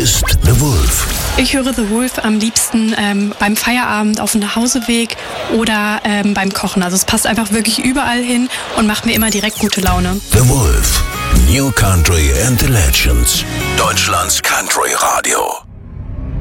ist The Wolf. Ich höre The Wolf am liebsten beim Feierabend auf dem Nachhauseweg oder beim Kochen. Also es passt einfach wirklich überall hin und macht mir immer direkt gute Laune. The Wolf. New Country and the Legends. Deutschlands Country Radio.